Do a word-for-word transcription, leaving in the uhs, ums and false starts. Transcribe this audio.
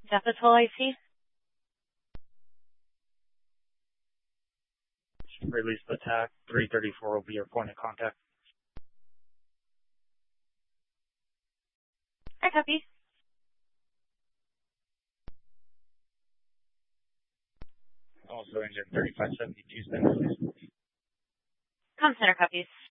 Capital I C. Release the T A C. three thirty-four will be your point of contact. I copy. Also engine thirty-five seventy-two, center, please. Com center copies.